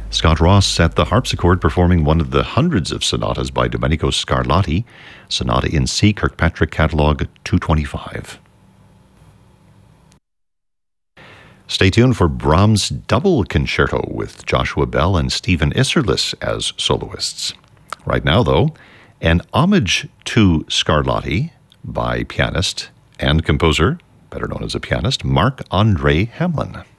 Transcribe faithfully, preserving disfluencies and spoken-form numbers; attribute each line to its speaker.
Speaker 1: Scott Ross at the harpsichord performing one of the hundreds of sonatas by Domenico Scarlatti, Sonata in C, Kirkpatrick Catalog two twenty-five. Stay tuned for Brahms' Double Concerto with Joshua Bell and Stephen Isserlis as soloists. Right now, though, an homage to Scarlatti by pianist and composer, better known as a pianist, Marc-André Hamelin.